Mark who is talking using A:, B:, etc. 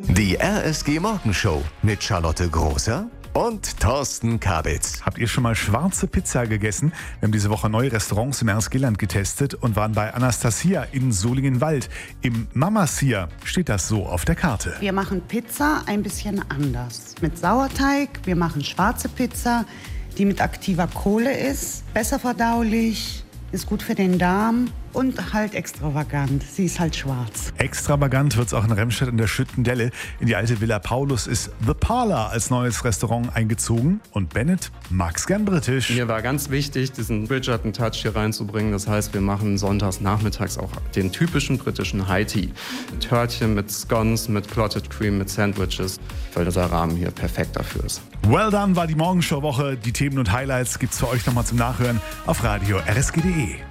A: Die RSG Morgenshow mit Charlotte Großer und Thorsten Kabitz.
B: Habt ihr schon mal schwarze Pizza gegessen? Wir haben diese Woche neue Restaurants im RSG-Land getestet und waren bei Anastasia in Solingenwald. Im Mamasia steht das so auf der Karte.
C: Wir machen Pizza ein bisschen anders. Mit Sauerteig, wir machen schwarze Pizza, die mit aktiver Kohle ist, besser verdaulich, ist gut für den Darm und halt extravagant. Sie ist halt schwarz.
B: Extravagant wird es auch in Remscheid in der Schüttendelle. In die alte Villa Paulus ist The Parlour als neues Restaurant eingezogen. Und Bennett mag's gern britisch.
D: Mir war ganz wichtig, diesen Bridgerton-Touch hier reinzubringen. Das heißt, wir machen sonntags nachmittags auch den typischen britischen High Tea. Mit Törtchen, mit Scones, mit Clotted Cream, mit Sandwiches, weil dieser Rahmen hier perfekt dafür ist.
B: Well done war die Morgenshow-Woche. Die Themen und Highlights gibt's für euch nochmal zum Nachhören auf radio rsg.de.